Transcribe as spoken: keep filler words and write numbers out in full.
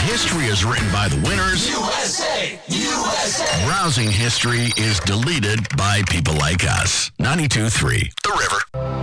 History is written by the winners. U S A! U S A! Browsing history is deleted by people like us. ninety-two point three The River.